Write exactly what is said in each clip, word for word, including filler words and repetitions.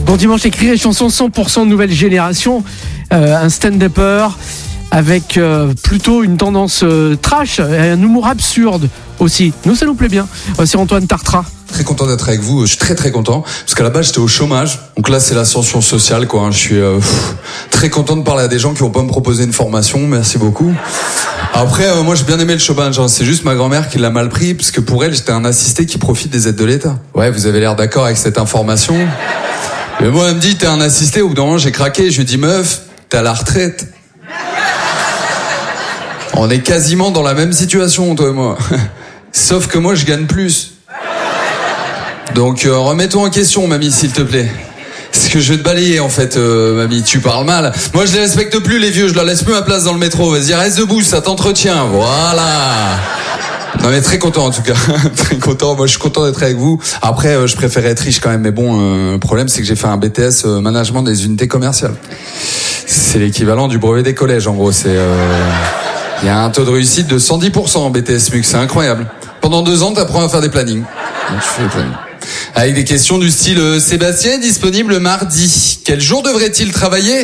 Bon dimanche, écrire et chansons cent pour cent nouvelle génération, euh, un stand-upper avec euh, plutôt une tendance euh, trash et un humour absurde aussi. Nous, ça nous plaît bien. Euh, c'est Antoine Tartra. Très content d'être avec vous, je suis très très content parce qu'à la base j'étais au chômage, donc là c'est l'ascension sociale quoi. Je suis euh, pff, très content de parler à des gens qui vont pas me proposer une formation, merci beaucoup. Après euh, moi j'ai bien aimé le chômage, hein. C'est juste ma grand-mère qui l'a mal pris parce que pour elle j'étais un assisté qui profite des aides de l'État. Ouais, vous avez l'air d'accord avec cette information. Mais moi elle me dit t'es un assisté, au bout d'un moment j'ai craqué, je lui dis meuf t'es à la retraite. On est quasiment dans la même situation toi et moi, sauf que moi je gagne plus. Donc euh, remets-toi en question, mamie, s'il te plaît. Parce que je vais te balayer, en fait, euh, mamie. Tu parles mal. Moi, je les respecte plus, les vieux. Je leur laisse plus ma place dans le métro. Vas-y, reste debout, ça t'entretient. Voilà. Non, mais très content, en tout cas. Très content. Moi, je suis content d'être avec vous. Après, euh, je préférais être riche quand même. Mais bon, euh, le problème, c'est que j'ai fait un B T S euh, management des unités commerciales. C'est l'équivalent du brevet des collèges, en gros. C'est, euh... il y a un taux de réussite de cent dix pour cent en B T S M U C. C'est incroyable. Pendant deux ans, t'apprends à faire des plannings. Donc, tu fais des plannings. Avec des questions du style euh, Sébastien est disponible mardi. Quel jour devrait-il travailler?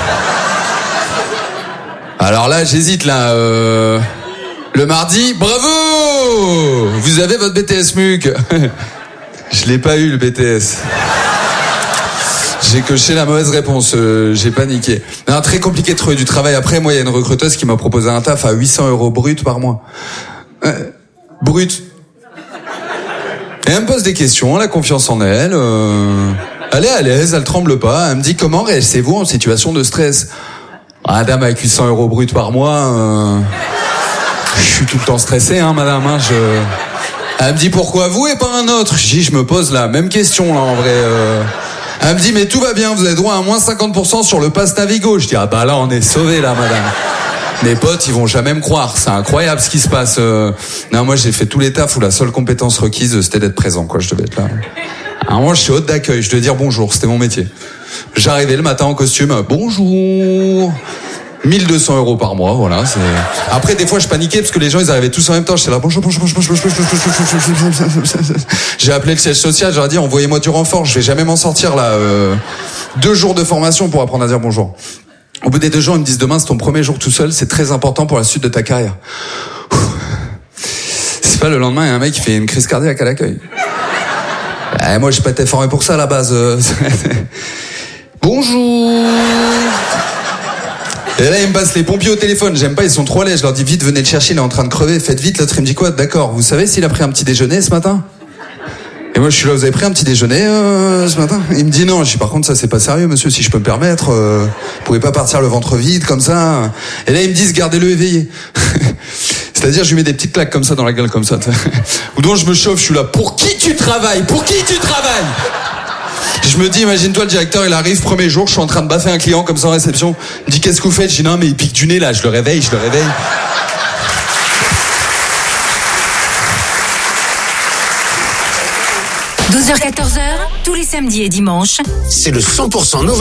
Alors là, j'hésite là. Euh... Le mardi, bravo! Vous avez votre B T S M U C. Je l'ai pas eu le B T S. J'ai coché la mauvaise réponse. Euh, j'ai paniqué. Non, très compliqué de trouver du travail. Après, moi, il y a une recruteuse qui m'a proposé un taf à huit cents euros brut par mois. Euh, brut. Et elle me pose des questions, elle a confiance en elle, euh... elle est à l'aise, elle tremble pas, elle me dit comment réagissez-vous en situation de stress? Ah, dame, avec huit cents euros brut par mois, euh... je suis tout le temps stressé, hein, madame, hein, je... Elle me dit pourquoi vous et pas un autre? Je dis, je me pose la même question, là, en vrai, euh... Elle me dit, mais tout va bien, vous avez droit à moins cinquante pour cent sur le pass Navigo. Je dis, ah bah là, on est sauvés, là, madame. Mes potes, ils vont jamais me croire. C'est incroyable ce qui se passe. Euh... Non, moi, j'ai fait tous les tafs où la seule compétence requise, c'était d'être présent, quoi. Je devais être là. Alors moi, je suis hôte d'accueil. Je devais dire bonjour. C'était mon métier. J'arrivais le matin en costume. Bonjour. mille deux cents euros par mois, voilà. C'est... Après, des fois, je paniquais parce que les gens, ils arrivaient tous en même temps. J'étais là, bonjour, bonjour, bonjour, bonjour, bonjour, bonjour. J'ai appelé le siège social. J'aurais dit, envoyez-moi du renfort. Je vais jamais m'en sortir là. Euh... Deux jours de formation pour apprendre à dire bonjour. Au bout des deux jours, ils me disent demain, c'est ton premier jour tout seul, c'est très important pour la suite de ta carrière. C'est pas le lendemain, il y a un mec qui fait une crise cardiaque à l'accueil. Eh, moi, j'ai pas été formé pour ça à la base. Bonjour. Et là, il me passe les pompiers au téléphone. J'aime pas, ils sont trop laids. Je leur dis vite, venez le chercher, il est en train de crever. Faites vite. L'autre, il me dit quoi? D'accord. Vous savez s'il a pris un petit déjeuner ce matin? Et moi, je suis là, vous avez pris un petit déjeuner euh, ce matin? Il me dit non. Je dis par contre, ça c'est pas sérieux, monsieur, si je peux me permettre. Euh, vous pouvez pas partir le ventre vide comme ça. Et là, ils me disent gardez-le éveillé. C'est-à-dire, je lui mets des petites claques comme ça dans la gueule comme ça. Ou donc je me chauffe, je suis là. Pour qui tu travailles? Pour qui tu travailles? Je me dis, imagine-toi, le directeur, il arrive, premier jour, je suis en train de baffer un client comme ça en réception. Il me dit qu'est-ce que vous faites? Je dis non, mais il pique du nez là. Je le réveille, je le réveille. douze heures quatorze heures, tous les samedis et dimanches. C'est le cent pour cent nouveau.